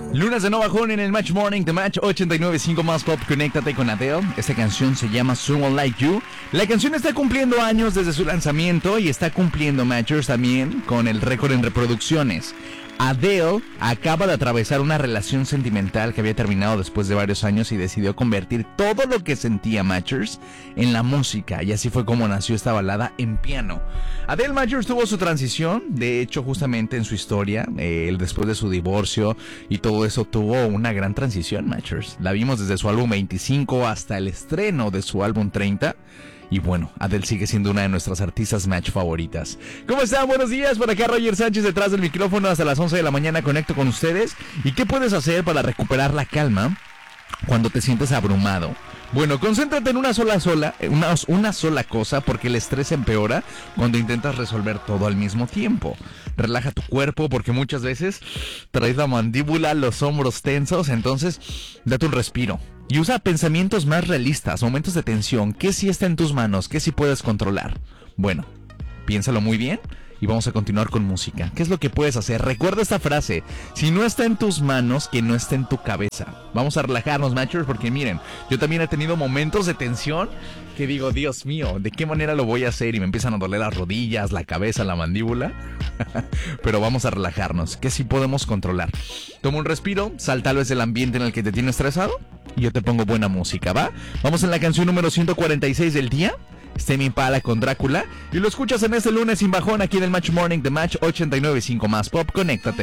Lunes de no bajón en el Match Morning, The Match 89.5 más pop. Conéctate con Adele. Esta canción se llama Someone Like You. La canción está cumpliendo años desde su lanzamiento y está cumpliendo Matchers también con el récord en reproducciones. Adele acaba de atravesar una relación sentimental que había terminado después de varios años y decidió convertir todo lo que sentía Matchers en la música, y así fue como nació esta balada en piano. Adele Matchers tuvo su transición, de hecho justamente en su historia, después de su divorcio y todo eso tuvo una gran transición Matchers. La vimos desde su álbum 25 hasta el estreno de su álbum 30. Y bueno, Adele sigue siendo una de nuestras artistas Match favoritas. ¿Cómo están? Buenos días, por acá Roger Sánchez detrás del micrófono. Hasta las 11 de la mañana conecto con ustedes. ¿Y qué puedes hacer para recuperar la calma cuando te sientes abrumado? Bueno, concéntrate en una sola cosa, porque el estrés empeora cuando intentas resolver todo al mismo tiempo. Relaja tu cuerpo, porque muchas veces traes la mandíbula, los hombros tensos, entonces date un respiro. Y usa pensamientos más realistas, momentos de tensión. ¿Qué sí está en tus manos? ¿Qué sí puedes controlar? Bueno, piénsalo muy bien. Y vamos a continuar con música. ¿Qué es lo que puedes hacer? Recuerda esta frase: si no está en tus manos, que no esté en tu cabeza. Vamos a relajarnos, Matchers, porque miren, yo también he tenido momentos de tensión que digo, Dios mío, ¿de qué manera lo voy a hacer? Y me empiezan a doler las rodillas, la cabeza, la mandíbula. Pero vamos a relajarnos. ¿Qué sí podemos controlar? Toma un respiro, sal tal vez del ambiente en el que te tiene estresado y yo te pongo buena música, ¿va? Vamos en la canción número 146 del día. Tame Impala con Drácula. Y lo escuchas en este lunes sin bajón aquí en el Match Morning, The Match 89.5 más pop. Conéctate.